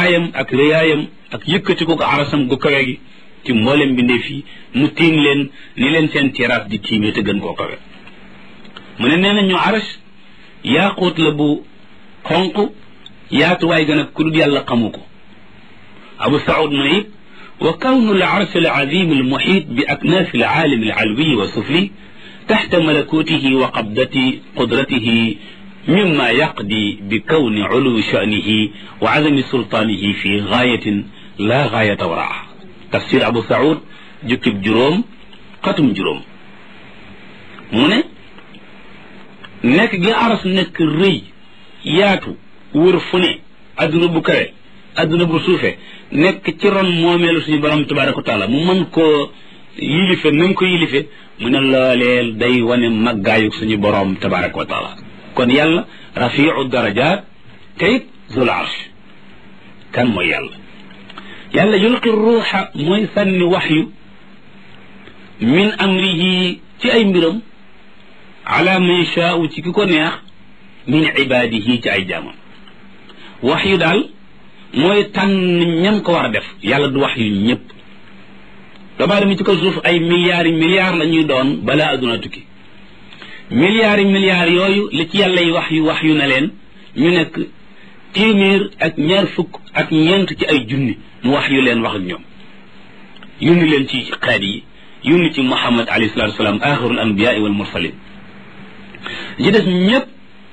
màggaayam ak réyaayam ak yëkkati ko arasam gu kawe gi ci mboolem bindee fii mu tiim leen ni leen seen terrasse di tiimee te gën koo kawe mu ne nee na ñu aras yaaquut la bu xonq yaatuwaay gën a ku dul yàlla xamu ko abu saud mu ne it wa kawnu al arsh al azim al muhit bi aknaaf al aalim al alwi wa sufli taxta malakutihi wa qabdati qudratihi mimma yaqdi bi kawni uluwi sha'nihi wa azami sultaanihi fi gaayatin la gaayata waraaha tafsir abu saud jukkib juróom xatum juróom mu ne nekk gi aras nekk rëy yaatu wër fu ne adduna bu kawe adduna bu suufe nekk ci ron moomeelu suñu borom tabaraka wa taala mu mën koo yilife nañ ko yilife mu ne looleel day wane màggaayu suñu borom tabaraka wa taala kon yàlla rafiu darajat te it zul arsh kan mooy yàlla yàlla yulqi ruuxa mooy sànni waxyu min amrihi ci ay mbiram ala man shaau ci ki ko neex min ibadihi ci ay jaamam waxyu daal mooy tànn ñam ko war a def yàlla du waxyu ñëpp doomu aadama ci ko suuf ay milliards la ñuy doon balaa adduna tukki milliards yooyu li ci yàlla yi waxyu na leen ñu nekk téeméer ak ñaar fukk ak ñeent ci ay junni mu waxyu leen wax ak ñoom yónni leen ci xeet yi yónni ci Muhammad alayhi salatu wasalaam axirul anbiyaa wal mursalin ji des ñëpp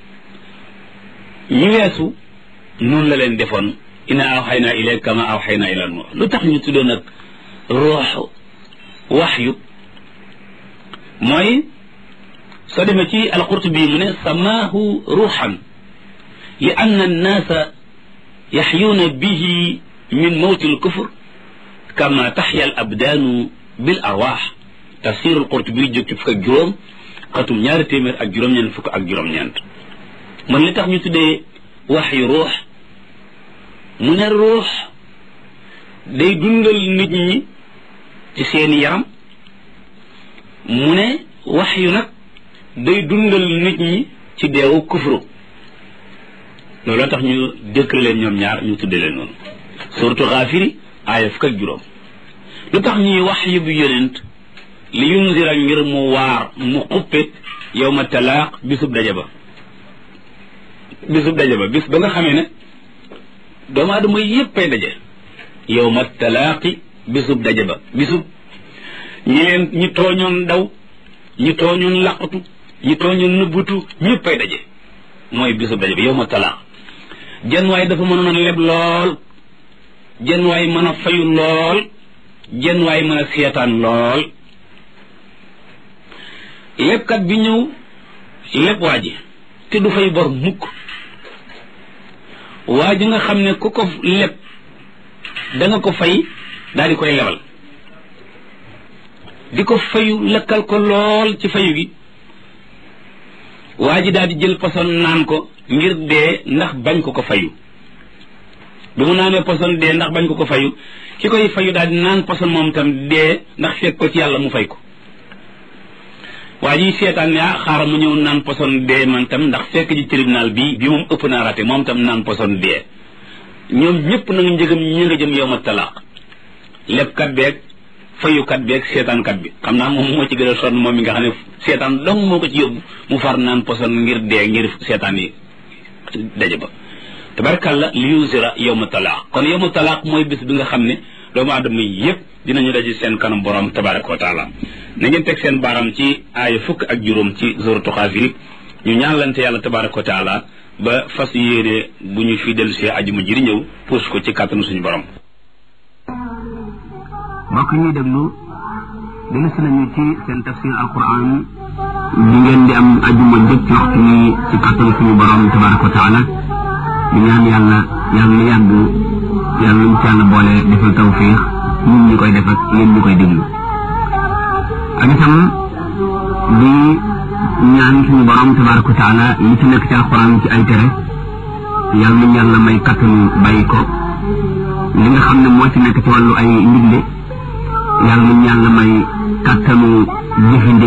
ñu weesu noonu la leen defoon inna awxayna ilayka kama awxayna ila nuux lu tax ñu tuddee nag ruux waxyu mooy soo demee ci alqurtubi mu ne samaahu ruuxan li anna annaasa yaxyuuna bihi min mawti alkufr kama taxya al abdaanu bil arwaax tafsir alqurtubi jóg ci fukk ak juróom xatum ñaari téeméer ak juróom-ñeent fukk ak juróom-ñeent man li tax ñu tuddee waxyu ruux mu ne ruux day dundal nit ñi ci seeni yaram mu ne waxyu nag day dundal nit ñi ci deewu kufru loolu tax ñu décret leen ñoom ñaar ñu tudde leen noonu suratu Gaafiri aaya fukk ak juróom lu tax ñuy waxyu bi yonent li yunzira ngir mu waar mu xuppe yawma talaaq bisub daje ba bis ba nga xamee ne doomu aadama yéppay daje yawma talaaqi bisub daje ba bisub ñi tooñoon daw ñi tooñoon laqatu ñi tooñoon nëbbutu ñéppay daje mooy bisub daje ba yawma talaaq jenn waay dafa mënoon a leb lool jenn waay mën a fayu lool jenn waay mën a seetaan lool lebkat bi ñëw leb waa ji te du fay bor mukk waa ji nga xam ne ku ko leb da nga ko fay daal di koy lebal di ko fayu lekkal ko lool ci fayu gi waa ji daal di jël poson naan ko ngir dee ndax bañ ko fayu bi mu naanee poson dee ndax bañ ko fayu ki koy fayu daal di naan poson moom tam dee ndax fekk ko ci yàlla mu fay ko waa ji seetaan ne xaaral mu ñëw naan poson dee man tam ndax fekk ji tribunal bi moom ëpp naa raté moom tam naan poson dee ñoom ñëpp nag njëgam ñi nga jëm yawma talaaq lebkat beeg fayukat beeg seetaankat bi xam naa moom moo ci gën a sonn moom mi nga xam ne seetaan dong moo ko ci yóbbu mu far naan poson ngir dee ngir seetaan yi daje ba tabarkalla li yusira yawma talaaq kon yawma talaaq mooy bis bi nga xam ne doomu aadama yëpp dinañu daje seen kanam borom tabaraka wa taala na ngeen teg seen baaram ci aaya fukk ak juróom ci suratu Gaafir ñu ñaanlante yàlla tabaraka wa taala ba fas yéene bu ñu fi dellu see ajuma ji di ñëw puus ko ci kàttanu suñu borom. mbokk ñuy déglu dellu si nañu ci seen tafsir alquran bi ngeen di am ajuma jot ci waxtu yi ci kàttanu suñu borom tabaraka wa taala di ñaan yàlla na yàgg yàlla ñu ci yàlla boole defal tawfiix ñun ñi koy def ak yéen ñi koy déglu ak itam di ñaan suñu borom tabaraka wa taala li ci nekk ci alquran ci ay tere yàlla nañ yàlla may kattanu bàyyi ko li nga xam ne moo ci nekk ci wàllu ay ndigle yàlla nañ yàlla may kattanu jëfe